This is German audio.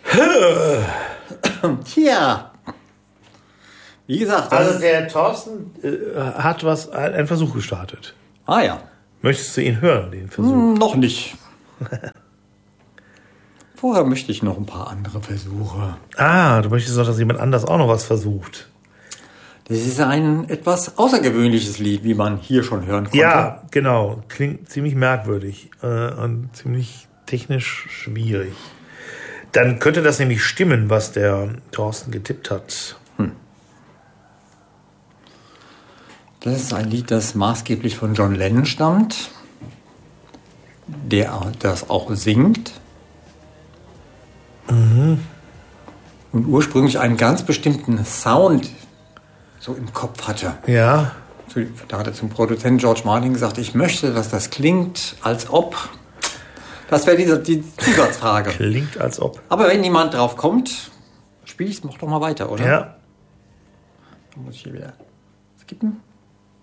Tja. Wie gesagt, Also der Thorsten hat einen Versuch gestartet. Ah ja. Möchtest du ihn hören, den Versuch? Noch nicht. Vorher möchte ich noch ein paar andere Versuche. Ah, du möchtest doch, dass jemand anders auch noch was versucht. Das ist ein etwas außergewöhnliches Lied, wie man hier schon hören konnte. Ja, genau. Klingt ziemlich merkwürdig und ziemlich technisch schwierig. Dann könnte das nämlich stimmen, was der Thorsten getippt hat. Das ist ein Lied, das maßgeblich von John Lennon stammt, der das auch singt. Und ursprünglich einen ganz bestimmten Sound so im Kopf hatte. Ja. Da hat er zum Produzenten George Martin gesagt, ich möchte, dass das klingt, als ob. Das wäre die Zusatzfrage. Klingt, als ob. Aber wenn jemand drauf kommt, spiele ich es doch mal weiter, oder? Ja. Dann muss ich hier wieder skippen.